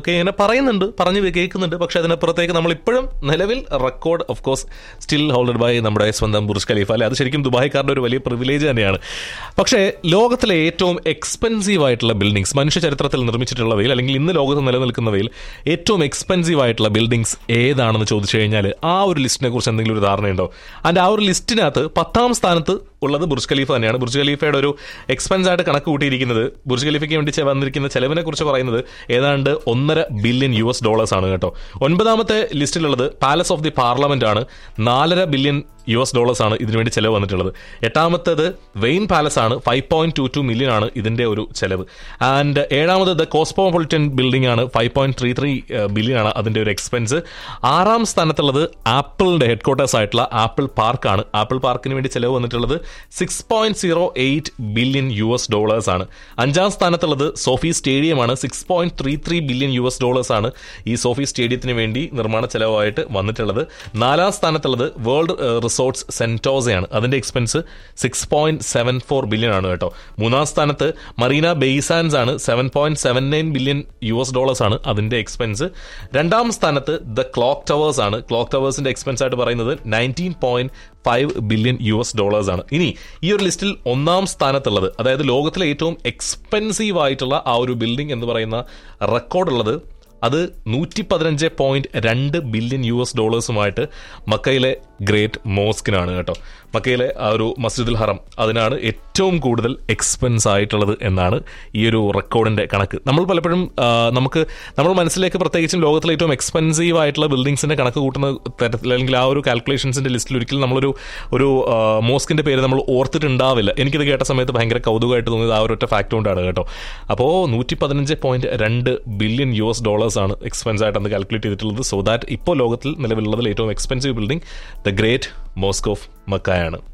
ഒക്കെ ഇങ്ങനെ പറഞ്ഞു കേൾക്കുന്നുണ്ട്. പക്ഷെ അതിനപ്പുറത്തേക്ക് നമ്മളിപ്പോഴും നിലവിൽ record of course still holded by നമ്മുടെ സ്വന്തം ബുർജ് ഖലീഫ അല്ലെ. അത് ശരിക്കും ദുബായ്ക്കാരുടെ ഒരു വലിയ പ്രിവിലേജ് തന്നെയാണ്. പക്ഷേ ലോകത്തിലെ ഏറ്റവും എക്സ്പെൻസീവ് ആയിട്ടുള്ള ബിൽഡിങ്സ്, മനുഷ്യ ചരിത്രത്തിൽ നിർമ്മിച്ചിട്ടുള്ളവയിൽ അല്ലെങ്കിൽ ഇന്ന് ലോകത്ത് നിലനിൽക്കുന്നവയിൽ ഏറ്റവും എക്സ്പെൻസീവ് ആയിട്ടുള്ള ബിൽഡിങ്സ് ഏതാണെന്ന് ചോദിച്ചു കഴിഞ്ഞാൽ ആ ഒരു ലിസ്റ്റിനെ കുറിച്ച് എന്തെങ്കിലും ഒരു ധാരണയുണ്ടോ? ആൻഡ് ആ ഒരു ലിസ്റ്റിനകത്ത് 10ാം സ്ഥാനത്ത് ഉള്ളത് ബുർജ് ഖലീഫ തന്നെയാണ്. ബുർജ് ഖലീഫയുടെ ഒരു എക്സ്പെൻസ് ആയിട്ട് കണക്ക് കൂട്ടിയിരിക്കുന്നത്, ബുർജ് ഖലീഫയ്ക്ക് വേണ്ടി വന്നിരിക്കുന്ന ചെലവിനെ കുറിച്ച് പറയുന്നത് ഏതാണ്ട് $1.5 ബില്യൺ ആണ് കേട്ടോ. 9ാമത്തെ ലിസ്റ്റിലുള്ളത് പാലസ് ഓഫ് ദി പാർലമെന്റ് ആണ്. $4.5 ബില്യൺ ആണ് ഇതിനുവേണ്ടി ചെലവ് വന്നിട്ടുള്ളത്. 8ാമത്തേത് വെയിൻ പാലസ് ആണ്. 5.22 മില്യൺ ആണ് ഇതിന്റെ ഒരു ചെലവ്. ആൻഡ് 7ാമത് ദ കോസ്മോപൊളിറ്റൻ ബിൽഡിംഗ് ആണ്. 5.33 ബില്യൺ ആണ് അതിന്റെ ഒരു എക്സ്പെൻസ്. 6ാം സ്ഥാനത്തുള്ളത് ആപ്പിളിന്റെ ഹെഡ്ക്വാർട്ടേഴ്സ് ആയിട്ടുള്ള ആപ്പിൾ പാർക്ക് ആണ്. ആപ്പിൾ പാർക്കിന് വേണ്ടി ചെലവ് വന്നിട്ടുള്ളത് $6.08 ബില്യൺ ആണ്. 5ാം സ്ഥാനത്തുള്ളത് സോഫി സ്റ്റേഡിയം ആണ്. $6.33 ബില്യൺ ആണ് ഈ സോഫി സ്റ്റേഡിയത്തിന് വേണ്ടി നിർമ്മാണ ചെലവായിട്ട് വന്നിട്ടുള്ളത്. 4ാം സ്ഥാനത്തുള്ളത് വേൾഡ് റിസോർട്ട്സ് സെന്റോസയാണ്. അതിന്റെ എക്സ്പെൻസ് $6.74 ബില്യൺ ആണ് കേട്ടോ. 3ാം സ്ഥാനത്ത് മറീന ബെയ്സാൻസ് ആണ്. $7.79 ബില്യൺ ആണ് അതിന്റെ എക്സ്പെൻസ്. 2ാം സ്ഥാനത്ത് ദ ക്ലോക്ക് ടവേഴ്സ് ആണ്. ക്ലോക്ക് ടവേഴ്സിന്റെ എക്സ്പെൻസ് ആയിട്ട് പറയുന്നത് $19.5 ബില്യൺ ആണ്. ഇനി ഈ ഒരു ലിസ്റ്റിൽ 1ാം സ്ഥാനത്തുള്ളത്, അതായത് ലോകത്തിലെ ഏറ്റവും എക്സ്പെൻസീവ് ആയിട്ടുള്ള ആ ഒരു ബിൽഡിംഗ് എന്ന് പറയുന്ന റെക്കോർഡുള്ളത്, അത് $115.2 ബില്യൺ മക്കയിലെ ഗ്രേറ്റ് മോസ്കിനാണ് കേട്ടോ. മക്കയിലെ ആ ഒരു മസ്ജിദുൽ ഹറം, അതിനാണ് ഏറ്റവും കൂടുതൽ എക്സ്പെൻസ് ആയിട്ടുള്ളത് എന്നാണ് ഈ ഒരു റെക്കോർഡിന്റെ കണക്ക്. നമ്മൾ പലപ്പോഴും നമ്മൾ മനസ്സിലേക്ക് പ്രത്യേകിച്ചും ലോകത്തിലെ ഏറ്റവും എക്സ്പെൻസീവ് ആയിട്ടുള്ള ബിൽഡിങ്സിന്റെ കണക്ക് കൂട്ടുന്ന തരത്തിൽ അല്ലെങ്കിൽ ആ ഒരു കാൽക്കുലേഷൻസിന്റെ ലിസ്റ്റിൽ ഒരിക്കലും ഒരു മോസ്കിന്റെ പേര് നമ്മൾ ഓർത്തിട്ടുണ്ടാവില്ല. എനിക്കിത് കേട്ട സമയത്ത് ഭയങ്കര കൗതുകമായിട്ട് തോന്നിയത് ആ ഒരു ഒറ്റ ഫാക്ട് കൊണ്ടാണ് കേട്ടോ. അപ്പോൾ $115.2 ബില്യൺ ആണ് എക്സ്പെൻസ് ആയിട്ട് അന്ന് കാൽക്കുലേറ്റ് ചെയ്തിട്ടുള്ളത്. സോ ദാറ്റ് ഇപ്പോൾ ലോകത്തിൽ നിലവിലുള്ളതിൽ ഏറ്റവും expensive building the great mosque of മക്കയാണ്.